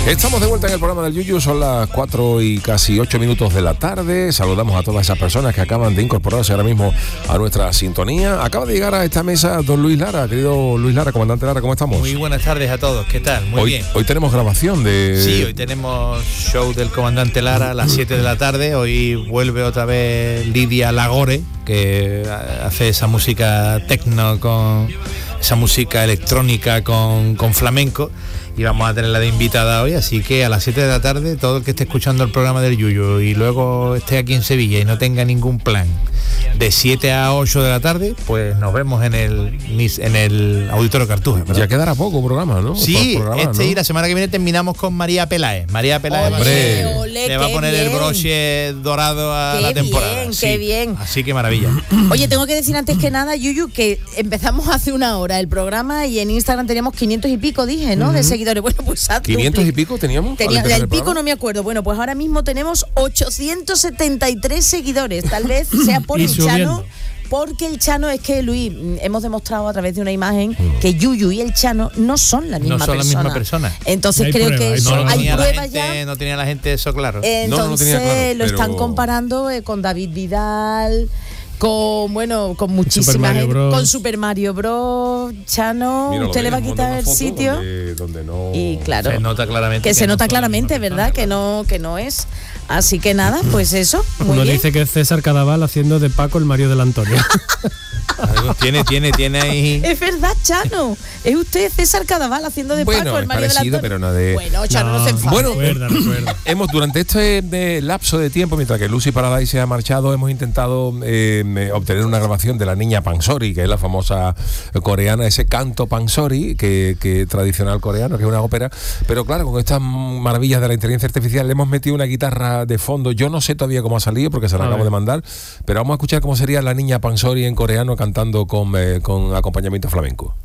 Estamos de vuelta en el programa del Yuyu, son las 4 y casi 8 minutos de la tarde. Saludamos a todas esas personas que acaban de incorporarse ahora mismo a nuestra sintonía. Acaba de llegar a esta mesa don Luis Lara. Querido Luis Lara, comandante Lara, ¿cómo estamos? Muy buenas tardes a todos, ¿qué tal? Muy bien. Hoy tenemos grabación de... Sí, hoy tenemos show del comandante Lara a las 7 de la tarde. Hoy vuelve otra vez Lidia Lagore, que hace esa música techno con esa música electrónica con flamenco. Y vamos a tenerla de invitada hoy, así que a las 7 de la tarde, todo el que esté escuchando el programa del Yuyu y luego esté aquí en Sevilla y no tenga ningún plan, de 7 a 8 de la tarde, pues nos vemos en el Auditorio Cartuja, ¿verdad? Ya quedará poco programa, ¿no? Sí, programa, ¿no? Y la semana que viene terminamos con María Peláez. María Peláez le va a poner el broche dorado a la temporada. Bien, sí. Qué bien. Así que maravilla. Oye, tengo que decir antes que nada, Yuyu, que empezamos hace una hora el programa y en Instagram teníamos 500 y pico, dije, ¿no? De seguidores. Bueno, pues 500 y pico teníamos. Del pico no me acuerdo. Bueno, pues ahora mismo tenemos 873 seguidores. Tal vez sea por el Chano. Porque el Chano, es que Luis, hemos demostrado a través de una imagen que Yuyu y el Chano no son la misma persona. No son la misma persona. Entonces creo que eso, hay pruebas ya. No tenía la gente eso claro. Entonces no tenía claro, lo están comparando con David Vidal, con muchísima gente, con Super Mario Bros. Chano, mira, usted le va a quitar el sitio donde no... y claro, se nota claramente que se nota claramente, ¿verdad? Que no es. Así que nada, pues eso. Muy Uno bien. dice que es César Cadaval haciendo de Paco el Mario del Antonio. Tiene ahí. Es verdad, Chano. Es usted César Cadaval haciendo de Paco el Mario del Antonio. Pero no de... Bueno, Chano, no se enfade. Bueno, recuerda. Hemos durante este lapso de tiempo, mientras que Lucy Paradise se ha marchado, hemos intentado obtener una grabación de la niña Pansori, que es la famosa coreana, ese canto Pansori, que tradicional coreano, que es una ópera. Pero claro, con estas maravillas de la inteligencia artificial le hemos metido una guitarra de fondo. Yo no sé todavía cómo ha salido porque se la acabo de mandar, pero vamos a escuchar cómo sería la niña Pansori en coreano cantando con acompañamiento flamenco.